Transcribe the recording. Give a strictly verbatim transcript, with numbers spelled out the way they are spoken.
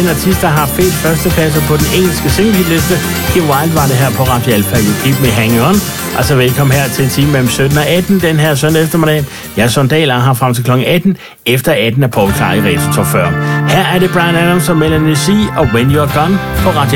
en artist, der har fedt førstepladser på den engelske singlehitliste. Kim Wilde var det her på Radio Alpha. You keep me hanging on. Altså velkommen her til en time mellem sytten og atten den her søndag eftermiddag. Jeg er Sondal og har frem til klokken atten. Efter atten er Paul klar i Race to fyrre. Her er det Bryan Adams og Melanie C. og When You're Gone på Radio